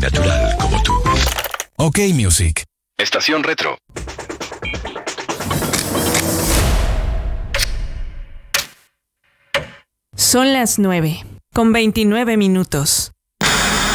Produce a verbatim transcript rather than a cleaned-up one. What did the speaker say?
natural como tú. OK Music. Estación Retro. Son las nueve, con veintinueve minutos.